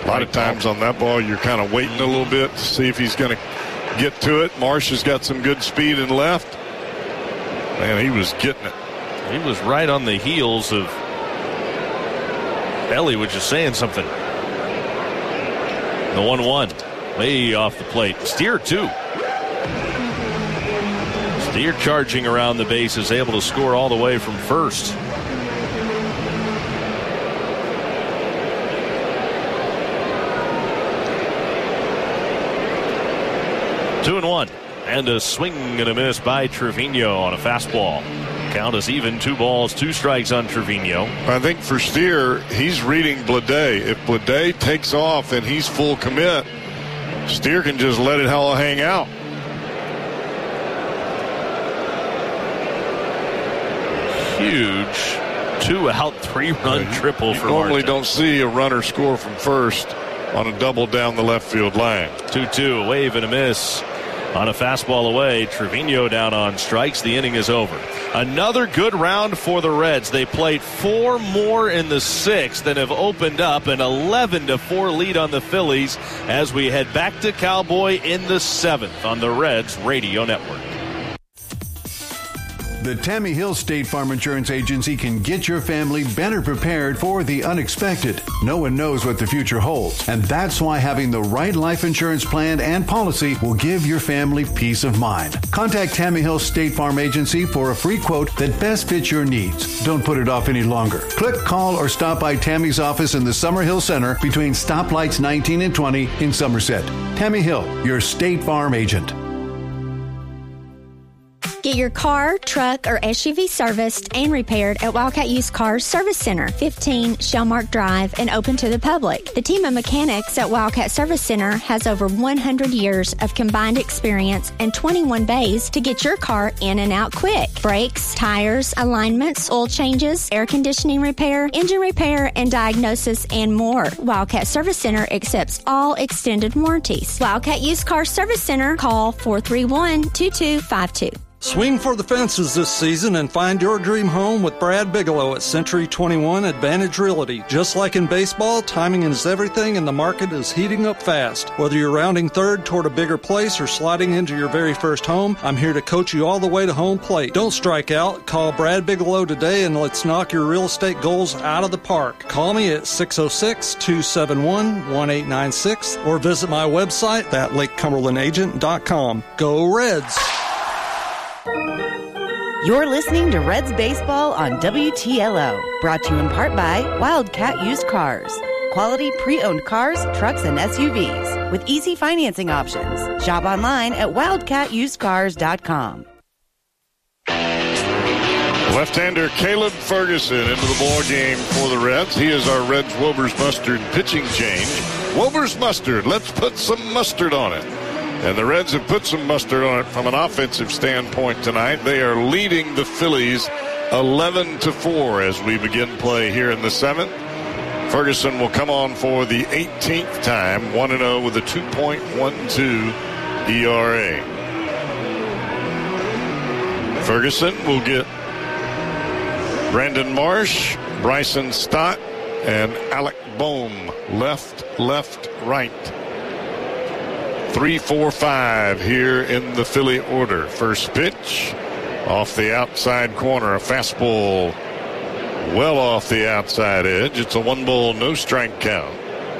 A lot of times on that ball, you're kind of waiting a little bit to see if he's going to get to it. Marsh has got some good speed and left. Man, he was getting it. He was right on the heels of Ellie, which is saying something. The 1-1. Way off the plate. Steer, too. Steer charging around the bases, able to score all the way from first. Two and one. And a swing and a miss by Trevino on a fastball. Count is even. 2 balls, 2 strikes on Trevino. I think for Steer, he's reading Bleday. If Bleday takes off and he's full commit, Steer can just let it all hang out. Huge 2-out, 3-run triple for Normally Martin. Don't see a runner score from first on a double down the left field line. 2-2, a wave and a miss. On a fastball away, Trevino down on strikes. The inning is over. Another good round for the Reds. They played 4 more in the 6th and have opened up an 11-4 lead on the Phillies as we head back to Cowboy in the 7th on the Reds Radio Network. The Tammy Hill State Farm Insurance Agency can get your family better prepared for the unexpected. No one knows what the future holds, and that's why having the right life insurance plan and policy will give your family peace of mind. Contact Tammy Hill State Farm Agency for a free quote that best fits your needs. Don't put it off any longer. Click, call, or stop by Tammy's office in the Summerhill Center between stoplights 19 and 20 in Somerset. Tammy Hill, your State Farm agent. Get your car, truck, or SUV serviced and repaired at Wildcat Used Cars Service Center, 15 Shellmark Drive, and open to the public. The team of mechanics at Wildcat Service Center has over 100 years of combined experience and 21 bays to get your car in and out quick. Brakes, tires, alignments, oil changes, air conditioning repair, engine repair, and diagnosis, and more. Wildcat Service Center accepts all extended warranties. Wildcat Used Cars Service Center, call 431-2252. Swing for the fences this season and find your dream home with Brad Bigelow at Century 21 Advantage Realty. Just like in baseball, timing is everything and the market is heating up fast. Whether you're rounding third toward a bigger place or sliding into your very first home, I'm here to coach you all the way to home plate. Don't strike out. Call Brad Bigelow today and let's knock your real estate goals out of the park. Call me at 606-271-1896 or visit my website at LakeCumberlandAgent.com. Go Reds! You're listening to Reds Baseball on WTLO, brought to you in part by Wildcat Used Cars. Quality pre-owned cars, trucks, and SUVs with easy financing options. Shop online at wildcatusedcars.com. Left-hander Caleb Ferguson into the ball game for the Reds. He is our Reds Wober's Mustard pitching change. Wober's Mustard, let's put some mustard on it. And the Reds have put some mustard on it from an offensive standpoint tonight. They are leading the Phillies 11-4 as we begin play here in the 7th. Ferguson will come on for the 18th time, 1-0 with a 2.12 ERA. Ferguson will get Brandon Marsh, Bryson Stott, and Alec Bohm left, right. 3-4-5 here in the Philly order. First pitch off the outside corner, a fastball well off the outside edge. It's a 1-ball, no strike count.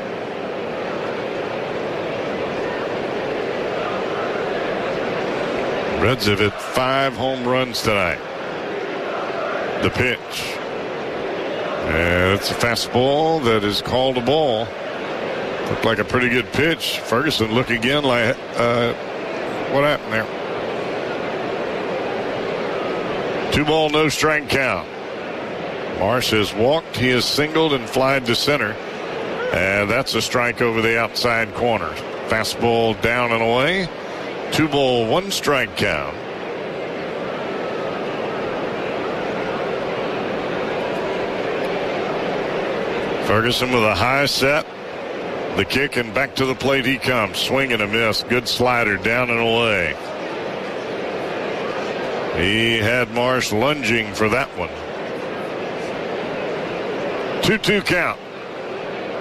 Reds have hit 5 home runs tonight. The pitch. And it's a fastball that is called a ball. Looked like a pretty good pitch. Ferguson look again like, what happened there? 2-ball, no strike count. Marsh has walked. He has singled and flied to center. And that's a strike over the outside corner. Fastball down and away. 2-ball, 1 strike count. Ferguson with a high set. The kick, and back to the plate he comes. Swing and a miss. Good slider down and away. He had Marsh lunging for that one. 2-2 count.